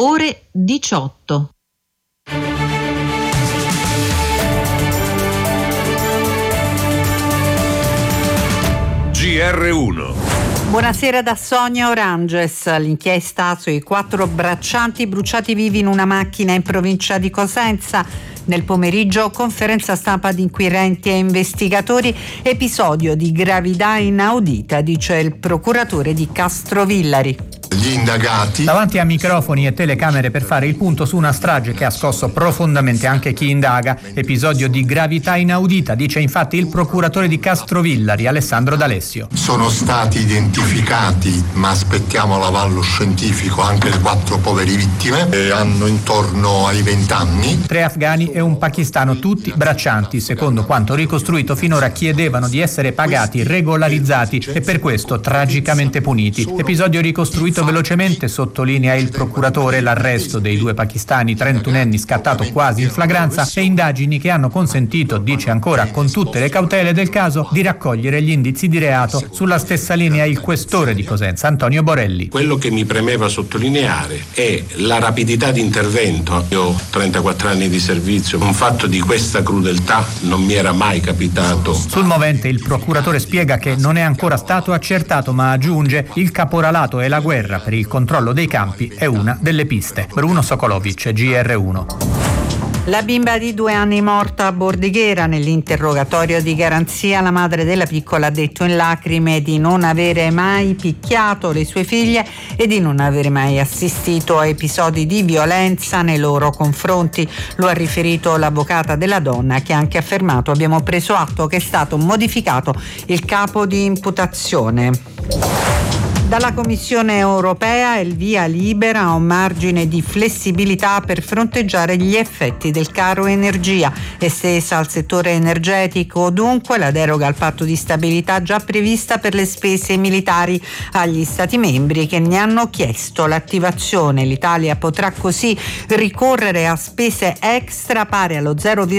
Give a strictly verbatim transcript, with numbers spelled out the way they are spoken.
ore diciotto. G R uno. Buonasera da Sonia Oranges. L'inchiesta sui quattro braccianti bruciati vivi in una macchina in provincia di Cosenza. Nel pomeriggio conferenza stampa di inquirenti e investigatori, episodio di gravità inaudita, dice il procuratore di Castrovillari. Gli indagati davanti a microfoni e telecamere per fare il punto su una strage che ha scosso profondamente anche chi indaga. Episodio di gravità inaudita, dice infatti il procuratore di Castrovillari, Alessandro D'Alessio. Sono stati identificati, ma aspettiamo l'avallo scientifico, anche le quattro povere vittime, che hanno intorno ai venti anni. Tre afghani e un pakistano, tutti braccianti. Secondo quanto ricostruito finora chiedevano di essere pagati, regolarizzati e per questo tragicamente puniti. Episodio ricostruito velocemente, sottolinea il procuratore, l'arresto dei due pakistani trentunenni scattato quasi in flagranza e indagini che hanno consentito, dice ancora con tutte le cautele del caso, di raccogliere gli indizi di reato. Sulla stessa linea il questore di Cosenza, Antonio Borelli. Quello che mi premeva sottolineare è la rapidità di intervento. Io ho trentaquattro anni di servizio, un fatto di questa crudeltà non mi era mai capitato. Sul movente il procuratore spiega che non è ancora stato accertato, ma aggiunge il caporalato e la guerra per il controllo dei campi è una delle piste. Bruno Sokolovic, G R uno. La bimba di due anni morta a Bordighera. Nell'interrogatorio di garanzia la madre della piccola ha detto in lacrime di non avere mai picchiato le sue figlie e di non avere mai assistito a episodi di violenza nei loro confronti. Lo ha riferito l'avvocata della donna, che ha anche affermato: abbiamo preso atto che è stato modificato il capo di imputazione. Dalla Commissione europea il via libera a un margine di flessibilità per fronteggiare gli effetti del caro energia. Estesa al settore energetico dunque la deroga al patto di stabilità già prevista per le spese militari agli Stati membri che ne hanno chiesto l'attivazione. L'Italia potrà così ricorrere a spese extra pari allo zero virgola